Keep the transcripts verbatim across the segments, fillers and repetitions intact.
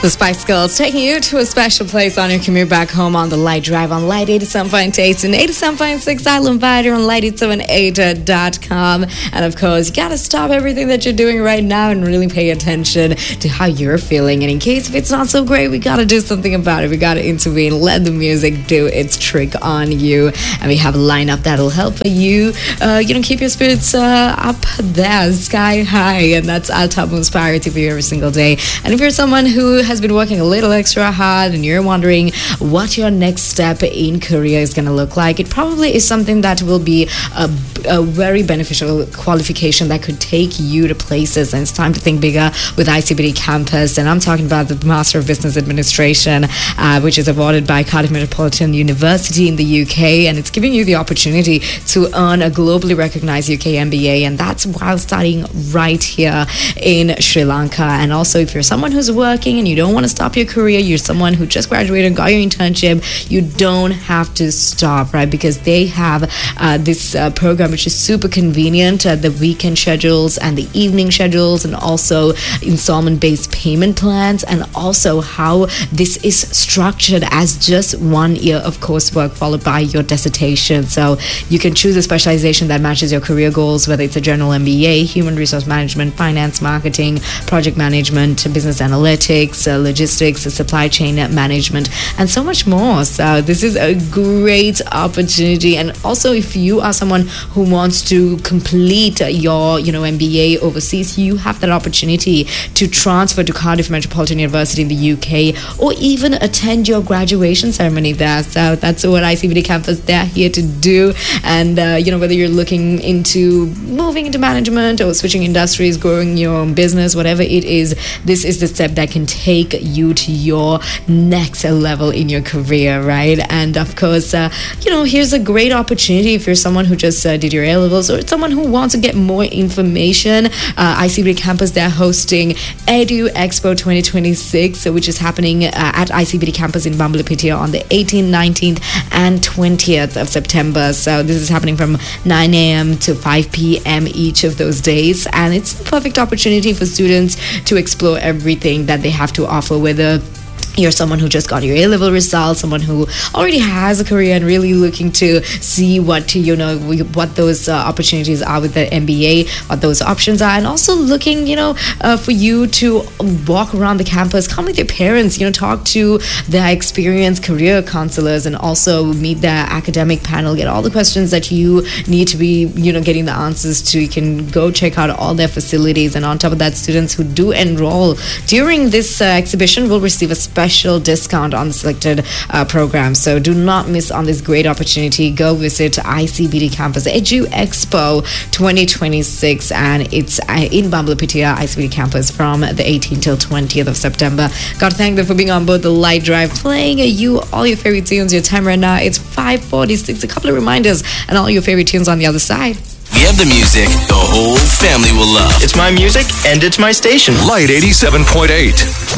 The Spice Girls taking you to a special place on your commute back home on the Light Drive on Light eighty-seven point eight and eighty-seven point six Island Vider on light eight seven eight dot com. And of course, you gotta stop everything that you're doing right now and really pay attention to how you're feeling. And in case if it's not so great, we gotta do something about it. We gotta intervene, let the music do its trick on you. And we have a lineup that'll help you, uh, you know, keep your spirits uh, up there, sky high. And that's our top most priority for you every single day. And if you're someone who has been working a little extra hard and you're wondering what your next step in career is going to look like, it probably is something that will be a, a very beneficial qualification that could take you to places. And it's time to think bigger with I C B D Campus. And I'm talking about the Master of Business Administration, uh, which is awarded by Cardiff Metropolitan University in the U K. And it's giving you the opportunity to earn a globally recognized U K M B A. And that's while studying right here in Sri Lanka. And also, if you're someone who's working and you don't want to stop your career, you're someone who just graduated and got your internship, you don't have to stop, right? Because they have uh, this uh, program which is super convenient, uh, the weekend schedules and the evening schedules, and also installment-based payment plans, and also how this is structured as just one year of coursework followed by your dissertation. So you can choose a specialization that matches your career goals, whether it's a general M B A, human resource management, finance, marketing, project management, business analytics, uh, logistics, supply chain management, and so much more. So this is a great opportunity. And also, if you are someone who wants to complete your, you know, M B A overseas, you have that opportunity to transfer to Cardiff Metropolitan University in the U K, or even attend your graduation ceremony there. So that's what I C B D Campus, they're here to do. And uh, you know, whether you're looking into moving into management or switching industries, growing your own business, whatever it is, this is the step that can take you to your next level in your career, right? And of course, uh, you know, here's a great opportunity if you're someone who just uh, did your A-levels, or someone who wants to get more information. uh, I C B D Campus, they're hosting Edu Expo twenty twenty-six, which is happening uh, at I C B D Campus in Bambalapitiya on the eighteenth, nineteenth and twentieth of September. So this is happening from nine a.m. to five p.m. each of those days, and it's the perfect opportunity for students to explore everything that they have to offer, whether you're someone who just got your A-level results, someone who already has a career and really looking to see what, you know, what those uh, opportunities are with the M B A, what those options are, and also looking, you know, uh, for you to walk around the campus, come with your parents, you know, talk to their experienced career counselors, and also meet their academic panel, get all the questions that you need to be, you know, getting the answers to. You can go check out all their facilities, and on top of that, students who do enroll during this uh, exhibition will receive a special special discount on the selected uh, programs. So do not miss on this great opportunity. Go visit I C B D Campus Edu Expo twenty twenty-six, and it's uh, in Bambalapitiya I C B D Campus from the eighteenth till twentieth of September. Gotta thank them for being on board the Light Drive, playing you all your favorite tunes. Your time right now, it's five forty-six. A couple of reminders and all your favorite tunes on the other side. We have the music the whole family will love. It's my music and it's my station. Light eighty-seven point eight.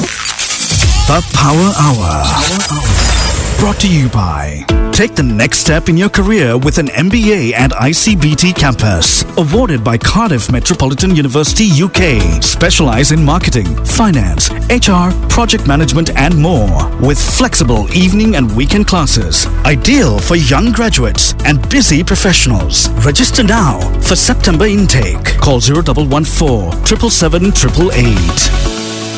The Power Hour. Brought to you by... Take the next step in your career with an M B A at I C B T Campus. Awarded by Cardiff Metropolitan University, U K. Specialize in marketing, finance, H R, project management and more. With flexible evening and weekend classes. Ideal for young graduates and busy professionals. Register now for September intake. Call zero one one four, seven seven seven eight eight.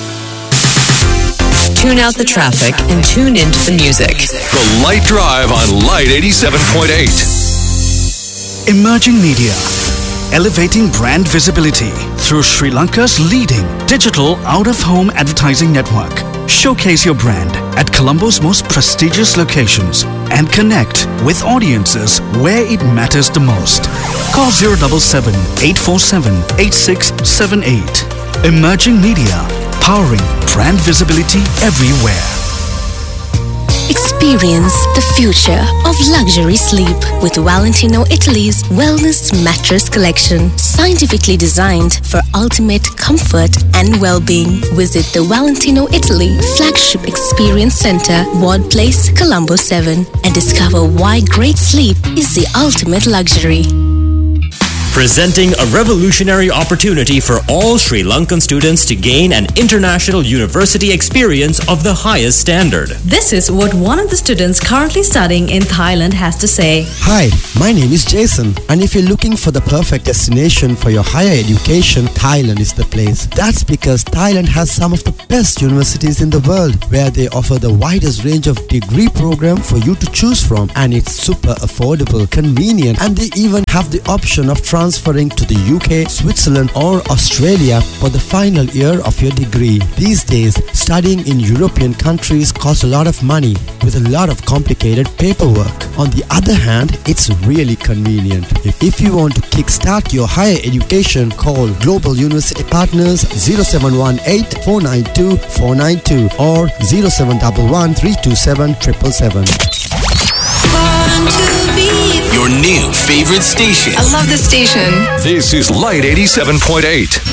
Tune out the traffic and tune into the music. The Light Drive on Light eighty-seven point eight. Emerging Media. Elevating brand visibility through Sri Lanka's leading digital out-of-home advertising network. Showcase your brand at Colombo's most prestigious locations and connect with audiences where it matters the most. Call zero seven seven, eight four seven, eight six seven eight. Emerging Media. Powering brand visibility everywhere. Experience the future of luxury sleep with Valentino Italy's Wellness Mattress Collection. Scientifically designed for ultimate comfort and well-being. Visit the Valentino Italy Flagship Experience Center, Ward Place, Colombo seven, and discover why great sleep is the ultimate luxury. presenting a revolutionary opportunity for all Sri Lankan students to gain an international university experience of the highest standard. This is what one of the students currently studying in Thailand has to say. Hi, my name is Jason, and if you're looking for the perfect destination for your higher education, Thailand is the place. That's because Thailand has some of the best universities in the world, where they offer the widest range of degree program for you to choose from, and it's super affordable, convenient, and they even have the option of transferring to the U K, Switzerland or Australia for the final year of your degree. These days, studying in European countries costs a lot of money with a lot of complicated paperwork. On the other hand, it's really convenient. If, if you want to kickstart your higher education, call Global University Partners zero seven one eight, four nine two, four nine two or zero seven one one, three two seven, seven seven seven. Your new favorite station. I love this station. This is Light eighty-seven point eight.